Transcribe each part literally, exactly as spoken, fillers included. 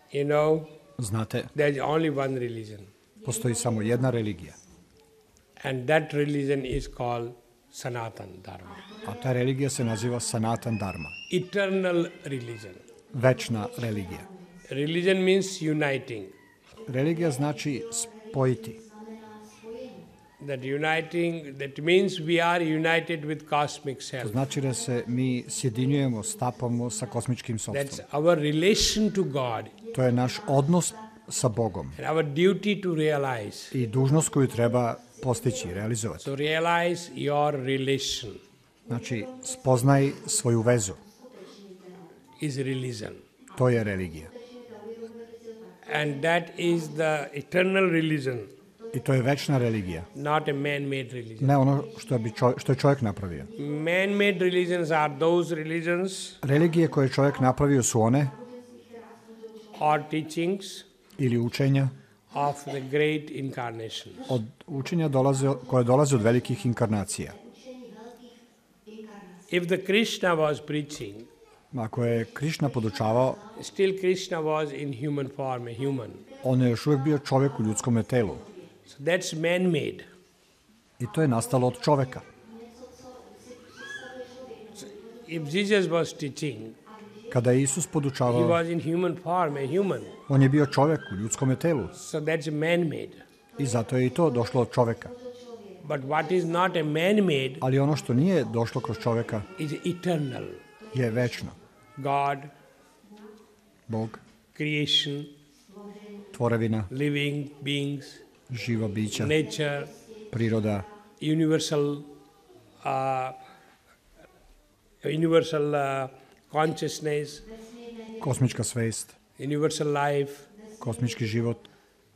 You know, Znate, there's only one religion. postoji samo jedna religija. And that religion is called Sanatan Dharma. A ta religija se naziva Sanatan Dharma. Eternal religion. Večna religija. Religion means uniting. Religija znači spojiti. That uniting, that means we are united with cosmic To self. znači da se mi sjedinjujemo, stapamo sa kosmičkim That's sopstvom. our relation to God To je naš odnos sa Bogom and our duty to realize. i dužnost koju treba postići, realizovati. So realize your relation Znači, spoznaj svoju vezu. is religion. To je religija. And that is the eternal religion, I to je večna religija. not a man-made religion. Ne ono što, bi čov, što je čovjek napravio. Man-made religions are those religions Religije koje je čovjek napravio su one or teachings ili učenja of the great incarnations. od učenja dolaze, koje dolaze od velikih inkarnacija. If the Krishna was preaching, Ako je Krišna podučavao, still Krishna was in human form, a human. on je još uvijek bio čovjek u ljudskom telu. So that's man-made. I to je nastalo od čovjeka. If Jesus was teaching, Kada je Isus he podučavao, was in human form, a human. on je bio čovjek u ljudskom telu. So that's man-made. I zato je i to došlo od čovjeka. But what is not a man-made Ali ono što nije došlo kroz čovjeka is eternal. je večno. God, Bog, creation, tvorevina, living beings, živa bića, nature, priroda, universal, uh, universal uh, consciousness, kosmička svest, universal life. kosmički život.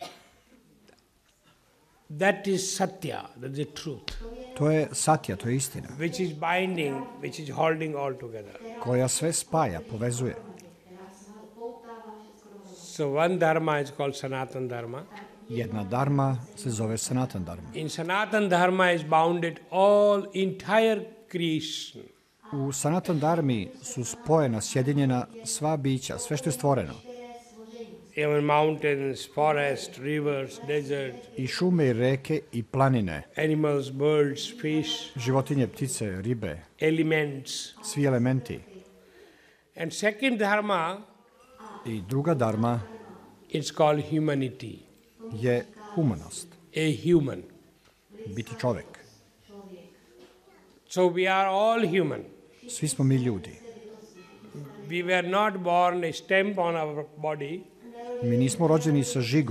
That is satya, that's the truth, To je satja, to je istina, which is binding, which is holding all together. koja sve spaja, povezuje. So one dharma is called Sanatan Dharma. Jedna dharma se zove Sanatan Dharma. In Sanatan Dharma is bounded all entire creation. U Sanatan Dharmi su spojena, sjedinjena sva bića, sve što je stvoreno. Even mountains, forests, rivers, deserts, I šume, i reke, i planine, animals, birds, fish, životinje, ptice, ribe, elements. svi elementi. And second dharma I druga dharma is called humanity, je humanost, a human. biti čovjek. So we are all human. Svi smo mi ljudi. We were not born a stamp on our body. Mi nismo rođeni sa žigom